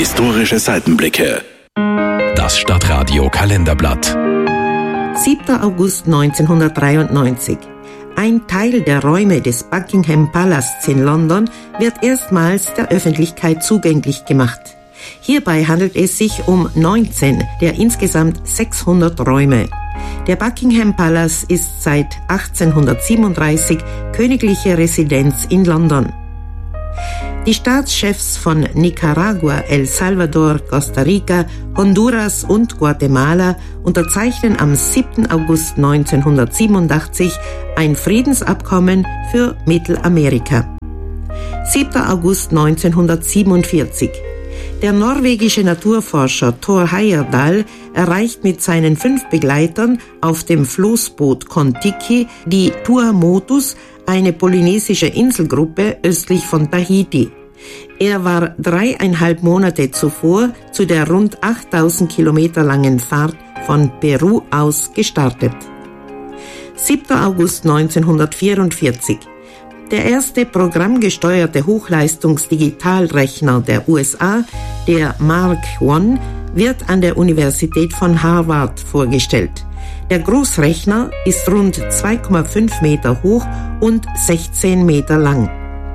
Historische Seitenblicke. Das Stadtradio Kalenderblatt. 7. August 1993. Ein Teil der Räume des Buckingham Palasts in London wird erstmals der Öffentlichkeit zugänglich gemacht. Hierbei handelt es sich um 19 der insgesamt 600 Räume. Der Buckingham Palace ist seit 1837 königliche Residenz in London. Die Staatschefs von Nicaragua, El Salvador, Costa Rica, Honduras und Guatemala unterzeichnen am 7. August 1987 ein Friedensabkommen für Mittelamerika. 7. August 1947. Der norwegische Naturforscher Thor Heyerdahl erreicht mit seinen 5 Begleitern auf dem Floßboot Kon-Tiki die Tuamotus, eine polynesische Inselgruppe östlich von Tahiti. Er war 3,5 Monate zuvor zu der rund 8000 Kilometer langen Fahrt von Peru aus gestartet. 7. August 1944. Der erste programmgesteuerte Hochleistungs-Digitalrechner der USA, der Mark I, wird an der Universität von Harvard vorgestellt. Der Großrechner ist rund 2,5 Meter hoch und 16 Meter lang.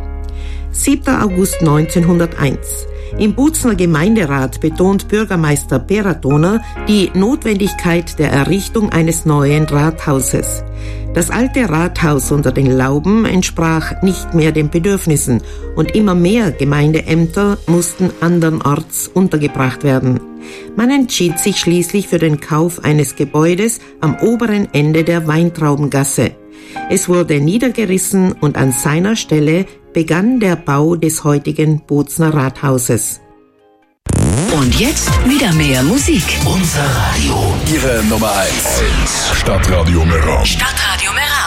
7. August 1901. Im Bozner Gemeinderat betont Bürgermeister Peratoner die Notwendigkeit der Errichtung eines neuen Rathauses. Das alte Rathaus unter den Lauben entsprach nicht mehr den Bedürfnissen und immer mehr Gemeindeämter mussten andernorts untergebracht werden. Man entschied sich schließlich für den Kauf eines Gebäudes am oberen Ende der Weintraubengasse. Es wurde niedergerissen und an seiner Stelle begann der Bau des heutigen Bozner Rathauses. Und jetzt wieder mehr Musik. Unser Radio. Ihre Nummer 1. Stadtradio Meran. Stadtradio Meran.